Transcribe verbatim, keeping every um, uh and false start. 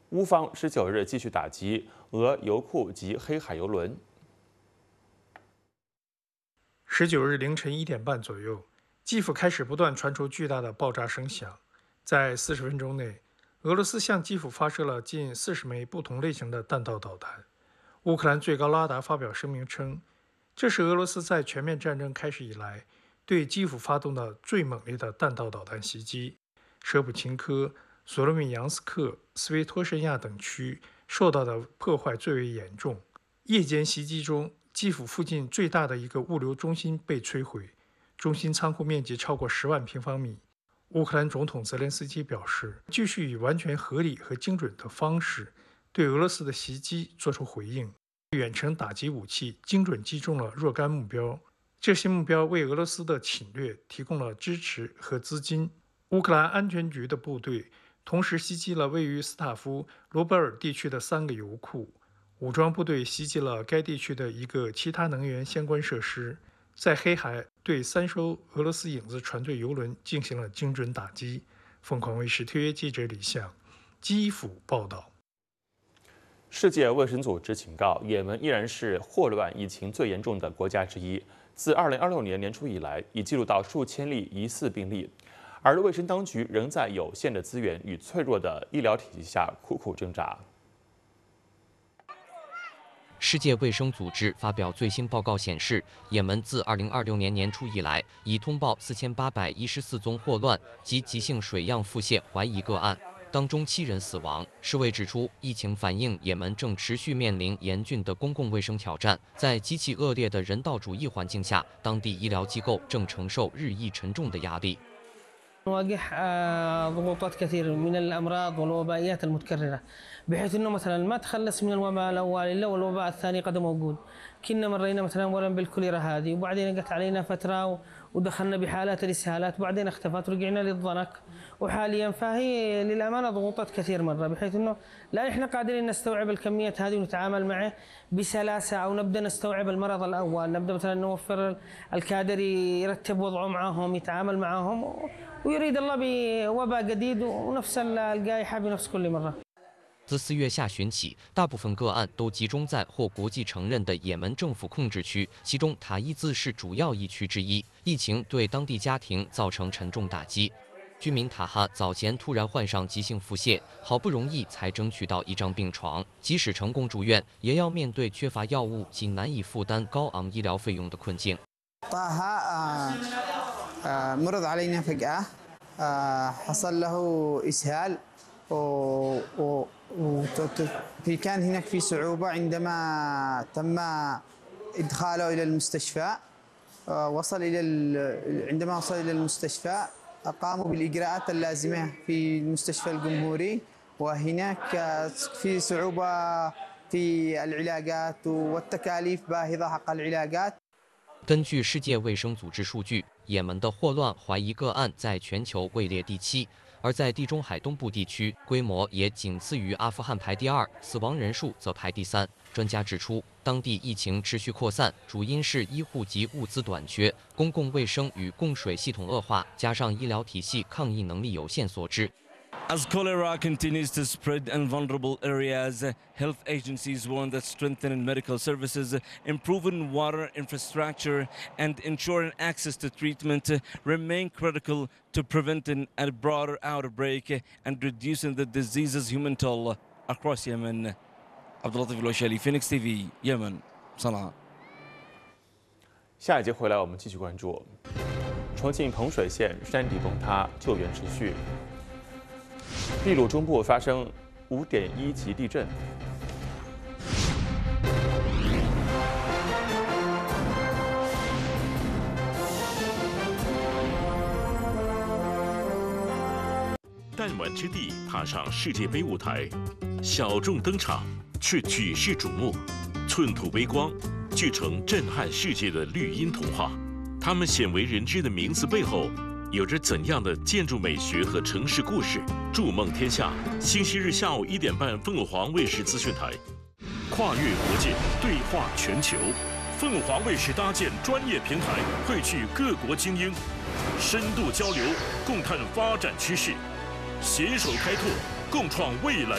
乌方十九日继续打击俄油库及黑海油轮。 十九日凌晨一点半左右，基辅开始不断传出巨大的爆炸声响。在四十分钟内，俄罗斯向基辅发射了近四十枚不同类型的弹道导弹。乌克兰最高拉达发表声明称，这是俄罗斯在全面战争开始以来对基辅发动的最猛烈的弹道导弹袭击。舍普琴科、索罗米扬斯克、斯维托申亚等区受到的破坏最为严重。夜间袭击中，基辅附近最大的一个物流中心被摧毁，中心仓库面积超过十万平方米。乌克兰总统泽连斯基表示，继续以完全合理和精准的方式对俄罗斯的袭击作出回应。远程打击武器精准击中了若干目标，这些目标为俄罗斯的侵略提供了支持和资金。乌克兰安全局的部队同时袭击了位于斯塔夫罗波尔地区的三个油库，武装部队袭击了该地区的一个其他能源相关设施，在黑海对三艘俄罗斯影子船队油轮进行了精准打击。凤凰卫视特约记者李向，基辅报道。 世界卫生组织警告，也门依然是霍乱疫情最严重的国家之一。自二零二六年年初以来，已记录到数千例疑似病例，而卫生当局仍在有限的资源与脆弱的医疗体系下苦苦挣扎。 世界卫生组织发表最新报告显示，也门自二零二六年年初以来，已通报四千八百一十四宗霍乱及急性水样腹泻怀疑个案，当中七人死亡。世卫指出，疫情反映也门正持续面临严峻的公共卫生挑战，在极其恶劣的人道主义环境下，当地医疗机构正承受日益沉重的压力。 نواجه ضغوطات كثير من الامراض والوبائيات المتكرره بحيث انه مثلا ما تخلص من الوباء الاول الا والوباء الثاني قد موجود. كنا مرينا مثلا اولا بالكوليرا هذه وبعدين جت علينا فتره ودخلنا بحالات الاسهالات وبعدين اختفت ورجعنا للضنك وحاليا فهي للامانه ضغوطات كثير مره بحيث انه لا احنا قادرين نستوعب الكميات هذه ونتعامل معه بسلاسه او نبدا نستوعب المرض الاول، نبدا مثلا نوفر الكادر يرتب وضعه معهم يتعامل معهم ويريد الله بوباء جديد ونفس الجائحة بنفس كل مرة. 自四月下旬起，大部分个案都集中在获国际承认的也门政府控制区，其中塔伊兹是主要疫区之一。疫情对当地家庭造成沉重打击。居民塔哈早前突然患上急性腹泻，好不容易才争取到一张病床，即使成功住院，也要面对缺乏药物及难以负担高昂医疗费用的困境。 مرض علينا فجأة حصل له إسهال وكان هناك في صعوبة عندما تم إدخاله إلى المستشفى وصل إلى عندما وصل إلى المستشفى قاموا بالإجراءات اللازمة في المستشفى الجمهوري وهناك في صعوبة في العلاجات والتكاليف باهظة حق العلاجات. 根据世界卫生组织数据，也门的霍乱怀疑个案在全球位列第七，而在地中海东部地区，规模也仅次于阿富汗排第二，死亡人数则排第三。专家指出，当地疫情持续扩散，主因是医护及物资短缺、公共卫生与供水系统恶化，加上医疗体系抗疫能力有限所致。 As cholera continues to spread in vulnerable areas, health agencies warn that strengthening medical services, improving water infrastructure, and ensuring access to treatment remain critical to preventing a broader outbreak and reducing the disease's human toll across Yemen. Abdulatif Al-Washali, Phoenix T V, Yemen, Sana'a. 下一节回来，我们继续关注重庆彭水县山体崩塌，救援持续。 秘鲁中部发生五点一级地震。 弹丸之地踏上世界杯舞台，小众登场却举世瞩目，寸土微光，聚成震撼世界的绿茵童话。他们鲜为人知的名字背后， 有着怎样的建筑美学和城市故事？筑梦天下，星期日下午一点半，凤凰卫视资讯台，跨越国界，对话全球。凤凰卫视搭建专业平台，汇聚各国精英，深度交流，共探发展趋势，携手开拓，共创未来。